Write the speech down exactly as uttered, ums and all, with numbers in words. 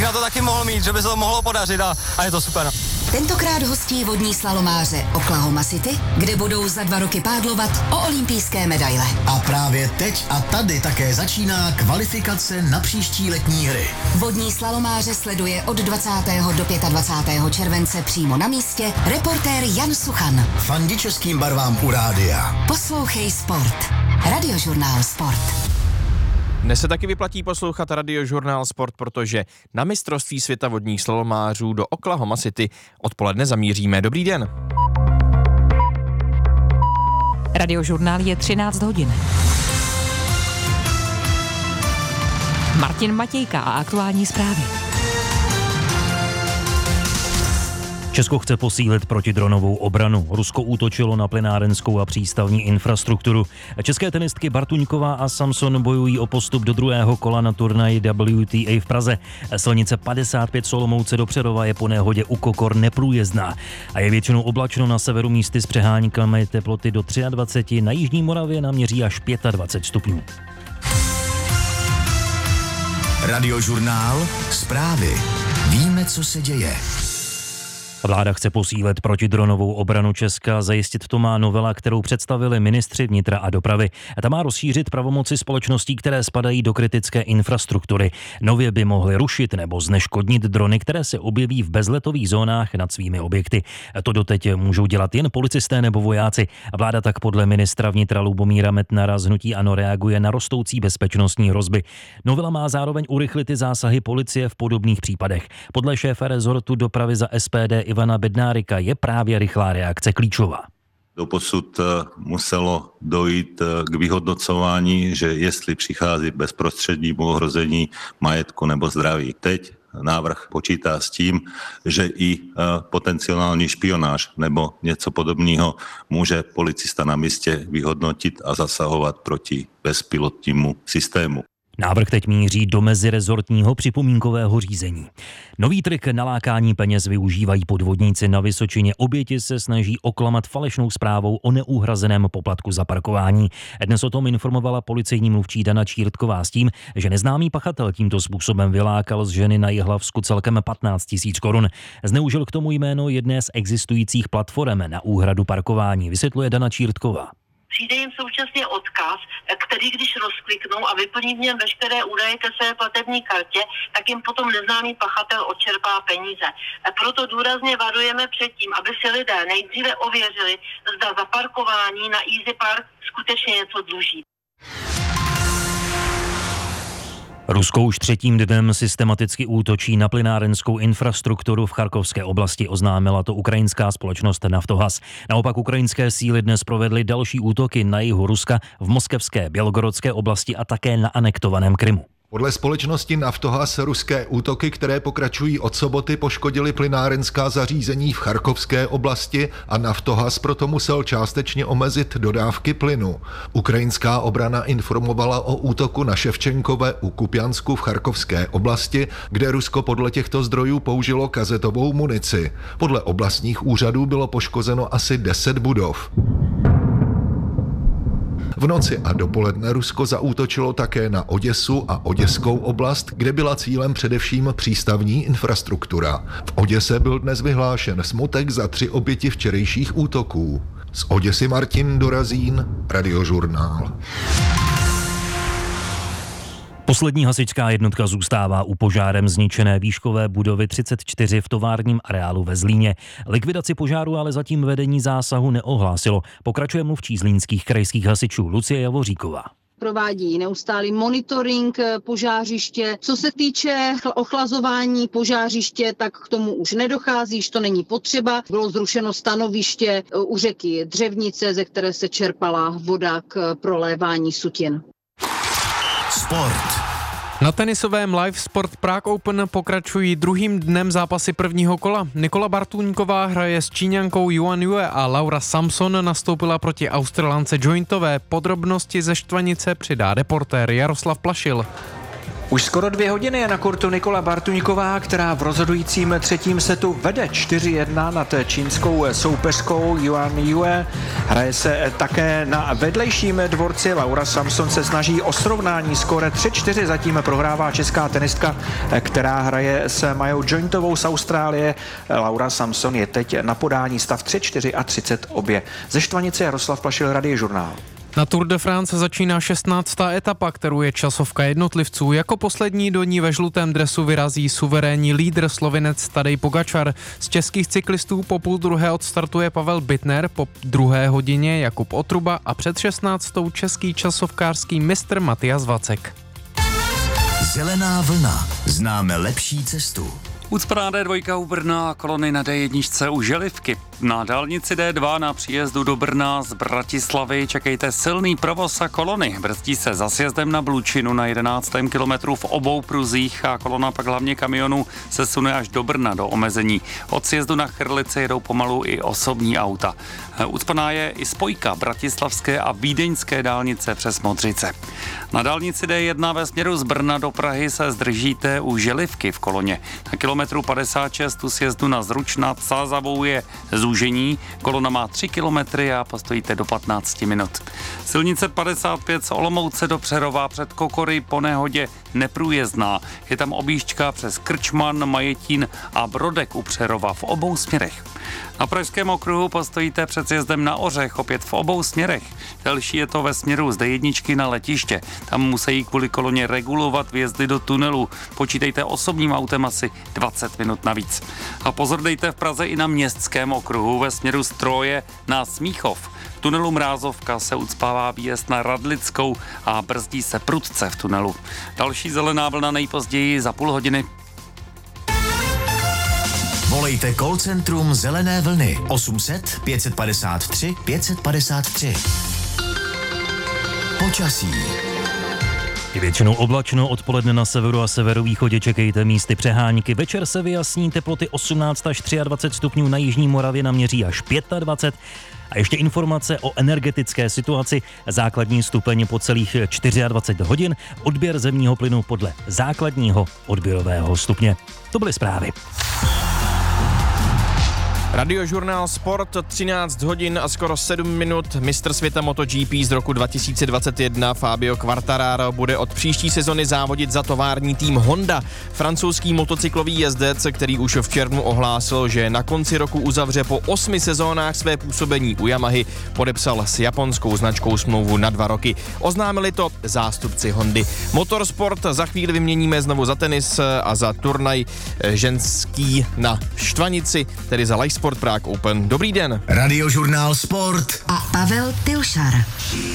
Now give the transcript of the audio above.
bych na to taky mohl mít, že by se to mohlo podařit a, a je to super. Tentokrát hostí vodní slalomáře Oklahoma City, kde budou za dva roky pádlovat o olympijské medaile. A právě teď a tady také začíná kvalifikace na příští letní hry. Vodní slalomáře sleduje od dvacátého do dvacátého pátého července přímo na místě reportér Jan Suchan. Fandi českým barvám u rádia. Poslouchej Sport. Radiožurnál Sport. Dnes se taky vyplatí poslouchat Radiožurnál Sport, protože na mistrovství světa vodních slalomářů do Oklahoma City odpoledne zamíříme. Dobrý den. Radiožurnál je třináct hodin. Martin Matějka a aktuální zprávy. Česko chce posílit protidronovou obranu. Rusko útočilo na plynárenskou a přístavní infrastrukturu. České tenistky Bartuňková a Samson bojují o postup do druhého kola na turnaji W T A v Praze. Silnice padesát pět Solomouce do Přerova je po nehodě u Kokor neprůjezdná a je většinou oblačno, na severu místy s přeháníkami, teploty do dvacet tři, na jižní Moravě naměří až dvacet pět stupňů. Radiožurnál Zprávy. Víme, co se děje. Vláda chce posílit protidronovou obranu Česka, zajistit to má novela, kterou představili ministři vnitra a dopravy. Ta má rozšířit pravomoci společností, které spadají do kritické infrastruktury. Nově by mohly rušit nebo zneškodnit drony, které se objeví v bezletových zónách nad svými objekty. To doteď můžou dělat jen policisté nebo vojáci. Vláda tak podle ministra vnitra Lubomíra Metnara z hnutí ANO reaguje na rostoucí bezpečnostní hrozby. Novela má zároveň urychlit i zásahy policie v podobných případech. Podle šéfa rezortu dopravy za S P D Ivana Bednárika je právě rychlá reakce klíčová. Doposud muselo dojít k vyhodnocování, že jestli přichází bezprostřednímu ohrození majetku nebo zdraví. Teď návrh počítá s tím, že i potenciální špionáž nebo něco podobného může policista na místě vyhodnotit a zasahovat proti bezpilotnímu systému. Návrh teď míří do mezirezortního připomínkového řízení. Nový trik nalákání peněz využívají podvodníci na Vysočině. Oběti se snaží oklamat falešnou zprávou o neuhrazeném poplatku za parkování. Dnes o tom informovala policejní mluvčí Dana Čírtková s tím, že neznámý pachatel tímto způsobem vylákal z ženy na Jihlavsku celkem patnáct tisíc korun. Zneužil k tomu jméno jedné z existujících platform na úhradu parkování, vysvětluje Dana Čírtková. Přijde jim současně odkaz, který když rozkliknou a vyplní v něm veškeré údaje ke své platební kartě, tak jim potom neznámý pachatel odčerpá peníze. Proto důrazně varujeme před tím, aby si lidé nejdříve ověřili, zda zaparkování na Easy Park skutečně něco dluží. Rusko už třetím dnem systematicky útočí na plynárenskou infrastrukturu v Charkovské oblasti, oznámila to ukrajinská společnost Naftohaz. Naopak ukrajinské síly dnes provedly další útoky na jihu Ruska, v moskevské Bělogorodské oblasti a také na anektovaném Krymu. Podle společnosti Naftohaz ruské útoky, které pokračují od soboty, poškodily plynárenská zařízení v Charkovské oblasti a Naftohaz proto musel částečně omezit dodávky plynu. Ukrajinská obrana informovala o útoku na Ševčenkové u Kupjansku v Charkovské oblasti, kde Rusko podle těchto zdrojů použilo kazetovou munici. Podle oblastních úřadů bylo poškozeno asi deset budov. V noci a dopoledne Rusko zaútočilo také na Oděsu a Oděskou oblast, kde byla cílem především přístavní infrastruktura. V Oděse byl dnes vyhlášen smutek za tři oběti včerejších útoků. Z Oděsy Martin Dorazín, Radiožurnál. Poslední hasičská jednotka zůstává u požárem zničené výškové budovy třicet čtyři v továrním areálu ve Zlíně. Likvidaci požáru ale zatím vedení zásahu neohlásilo. Pokračuje mluvčí zlínských krajských hasičů Lucie Javoříková. Provádí neustálý monitoring požářiště. Co se týče ochlazování požářiště, tak k tomu už nedochází, že to není potřeba. Bylo zrušeno stanoviště u řeky Dřevnice, ze které se čerpala voda k prolévání sutin. Sport. Na tenisovém Live Sport Prague Open pokračují druhým dnem zápasy prvního kola. Nikola Bartuňková hraje s Číňankou Yuan Yue a Laura Samson nastoupila proti Australance Jointové. Podrobnosti ze Štvanice přidá reportér Jaroslav Plašil. Už skoro dvě hodiny je na kurtu Nikola Bartuňková, která v rozhodujícím třetím setu vede čtyři jedna nad čínskou soupeřkou Yuan Yue. Hraje se také na vedlejším dvorci. Laura Samson se snaží o srovnání, skóre tři čtyři zatím prohrává česká tenistka, která hraje s Majou Jointovou z Austrálie. Laura Samson je teď na podání, stav tři čtyři a třicet obě. Ze Štvanice Jaroslav Plašil, Radiožurnál. Na Tour de France začíná šestnáctá etapa, kterou je časovka jednotlivců. Jako poslední do ní ve žlutém dresu vyrazí suverénní lídr Slovinec Tadej Pogačar. Z českých cyklistů po půl druhé odstartuje Pavel Bittner, po druhé hodině Jakub Otruba a před šestnáctou český časovkářský mistr Matias Vacek. Zelená vlna. Známe lepší cestu. Ucpaná D dva u Brna a kolony na D jedna u Želivky. Na dálnici D dva na příjezdu do Brna z Bratislavy čekejte silný provoz a kolony. Brzdí se za sjezdem na Blučinu na jedenáctém kilometru v obou pruzích a kolona pak hlavně kamionů se sune až do Brna do omezení. Od sjezdu na Chrlice jedou pomalu i osobní auta. Ucpaná je i spojka bratislavské a vídeňské dálnice přes Modřice. Na dálnici D jedna ve směru z Brna do Prahy se zdržíte u Želivky v koloně. Na kilometru padesát šest u sjezdu na Zruč nad Sázavou je zúžení. Kolona má tři kilometry a postojíte do patnáct minut. Silnice padesát pět z Olomouce do Přerova před Kokory po nehodě neprůjezdná. Je tam objížďka přes Krčman, Majetín a Brodek u Přerova v obou směrech. Na Pražském okruhu postojíte před sjezdem na Ořech, opět v obou směrech. Delší je to ve směru z D jedna na letiště. Tam musí kvůli koloně regulovat vjezdy do tunelu. Počítejte osobním autem asi dvacet minut navíc. A pozor dejte v Praze i na Městském okruhu ve směru z Troje na Smíchov. V tunelu Mrázovka se ucpává výjezd na Radlickou a brzdí se prudce v tunelu. Další zelená vlna nejpozději za půl hodiny. Volejte call centrum Zelené vlny osm set pět padesát tři pět padesát tři. Počasí. Je většinou oblačno, odpoledne na severu a severovýchodě čekejte místy přehánky. Večer se vyjasní, teploty osmnáct až dvacet tři stupňů, na jižní Moravě naměří až dvacet pět. A ještě informace o energetické situaci. Základní stupeň po celých dvacet čtyři hodin, odběr zemního plynu podle základního odběrového stupně. To byly zprávy. Radiožurnál Sport, třináct hodin a skoro sedm minut. Mistr světa MotoGP z roku dva tisíce dvacet jedna Fabio Quartararo bude od příští sezony závodit za tovární tým Honda. Francouzský motocyklový jezdec, který už v červnu ohlásil, že na konci roku uzavře po osmi sezónách své působení u Yamahy, podepsal s japonskou značkou smlouvu na dva roky. Oznámili to zástupci Hondy. Motorsport za chvíli vyměníme znovu za tenis a za turnaj ženský na Štvanici, tedy za Life Sport Prague Open. Dobrý den. Radiožurnál Sport a Pavel Pilšar.